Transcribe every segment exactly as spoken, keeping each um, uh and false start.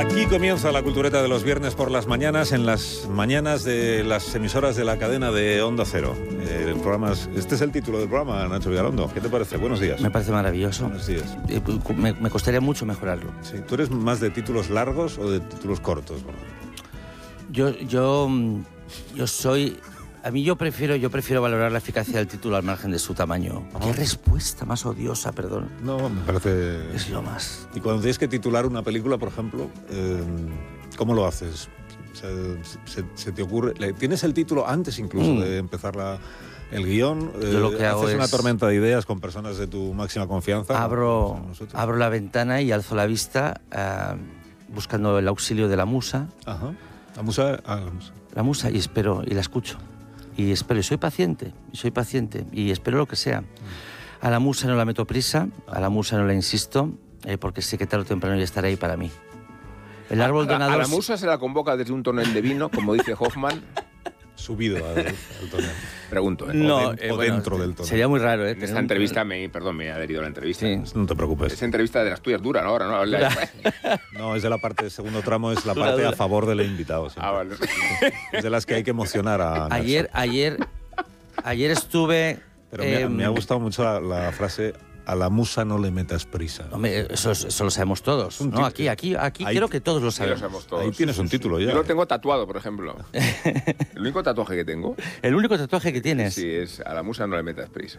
Aquí comienza la cultureta de los viernes por las mañanas, en las mañanas de las emisoras de la cadena de Onda Cero. Eh, el programa es, este es el título del programa, Nacho Vigalondo. ¿Qué te parece? Buenos días. Me parece maravilloso. Buenos días. Eh, Me, me costaría mucho mejorarlo. Sí. ¿Tú eres más de títulos largos o de títulos cortos? Bueno, Yo, yo, yo soy... A mí yo prefiero, yo prefiero valorar la eficacia del título al margen de su tamaño. Ah. Qué respuesta más odiosa, perdón. no, me parece... Es lo más. Y cuando tienes que titular una película, por ejemplo, eh, ¿cómo lo haces? Se, se, se te ocurre... ¿Tienes el título antes incluso mm. de empezar la... el guión? Yo lo que eh, hago ¿Haces es... una tormenta de ideas con personas de tu máxima confianza? Abro, abro la ventana y alzo la vista uh, buscando el auxilio de la musa. Ajá. La musa... Ah, la musa. La musa y espero, y la escucho. Y espero, y soy paciente, y soy paciente, y espero lo que sea. A la musa no la meto prisa, a la musa no la insisto, eh, porque sé que tarde o temprano ya estará ahí para mí. El árbol a, donador... A la musa se la convoca desde un tonel de vino, como dice Hoffman. Subido al, al tonel. Pregunto, ¿eh? No, o, de, eh, o bueno, dentro del tonel. Sería muy raro, ¿eh? En esta entrevista, me, perdón, me he adherido a la entrevista. Sí. No te preocupes. Esa entrevista de las tuyas dura, ¿no? Ahora, ¿no? La... No, es de la parte, el segundo tramo es la parte a favor del invitado. Siempre. Ah, vale. Es de las que hay que emocionar a Nacho. Ayer, ayer, ayer estuve... Pero eh, me, ha, me ha gustado mucho la, la frase... A la musa no le metas prisa. Hombre, eso, eso lo sabemos todos, Un ¿no? Aquí, aquí, aquí ahí, creo que todos lo sabemos. Sí, lo sabemos todos. Ahí tienes un título ya. Yo lo tengo tatuado, por ejemplo. El único tatuaje que tengo... ¿El único tatuaje que tienes? Sí, es a la musa no le metas prisa.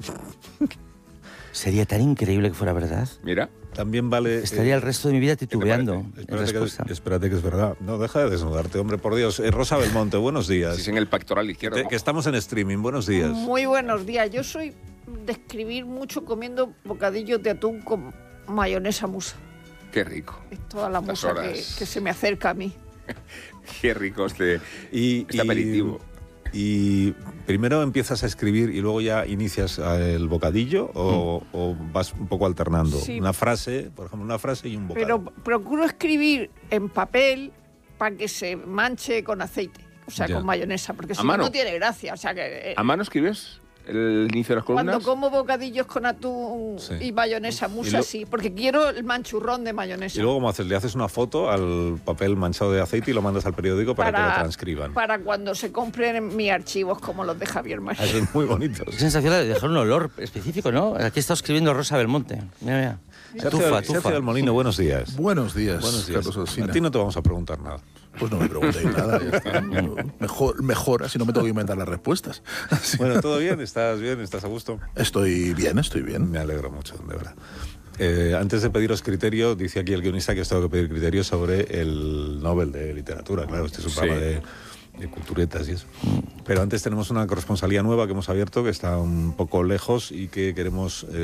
Sería tan increíble que fuera verdad. Mira. También vale... Estaría eh, el resto de mi vida titubeando. Espérate que, espérate que es verdad. No, deja de desnudarte, hombre, por Dios. Eh, Rosa Belmonte, buenos días. Si es en el pectoral izquierdo. Te, que estamos en streaming, buenos días. Muy buenos días. Yo soy de escribir mucho comiendo bocadillos de atún con mayonesa musa. Qué rico. Es toda la musa que, que se me acerca a mí. Qué rico este, y, este y, aperitivo. ¿Y primero empiezas a escribir y luego ya inicias el bocadillo o, mm. o vas un poco alternando? Sí. Una frase, por ejemplo, una frase y un bocadillo. Pero procuro escribir en papel para que se manche con aceite, o sea, ya. con mayonesa, porque si no, no tiene gracia. O sea, que, eh, ¿A mano escribes el inicio de las columnas? Cuando como bocadillos con atún sí. y mayonesa musa, y lo... sí, porque quiero el manchurrón de mayonesa. ¿Y luego cómo haces? ¿Le haces una foto al papel manchado de aceite y lo mandas al periódico para, para que lo transcriban? Para cuando se compren en mis archivos, como los de Javier María. Eso es muy bonito. Es sensacional de dejar un olor específico, ¿no? Aquí está escribiendo Rosa Belmonte. Mira, mira. Sergio, tufa, tufa. Sergio del Molino, buenos días. Buenos días. Buenos días. A ti no te vamos a preguntar nada. Pues no me preguntéis nada. Ya está. Mejor, mejor, así no me tengo que inventar las respuestas. Así. Bueno, ¿todo bien? ¿Estás bien? ¿Estás a gusto? Estoy bien, estoy bien. Me alegro mucho, de verdad. Eh, antes de pediros criterio, dice aquí el guionista que os tengo que pedir criterio sobre el Nobel de Literatura. Claro, este es un sí. programa de, de culturetas y eso. Pero antes tenemos una corresponsalía nueva que hemos abierto, que está un poco lejos y que queremos... Eh,